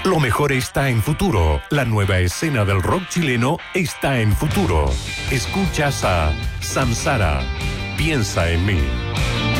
Lo mejor está en Futuro. La nueva escena del rock chileno está en Futuro. Escuchas a Samsara. Piensa en mí.